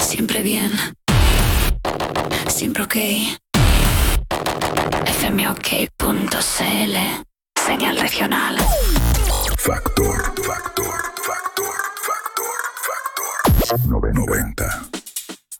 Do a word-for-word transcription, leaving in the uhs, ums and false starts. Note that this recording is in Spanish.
Siempre bien. Siempre ok. F M ok punto c l. Señal regional. Factor, factor, factor, factor, factor. noventa.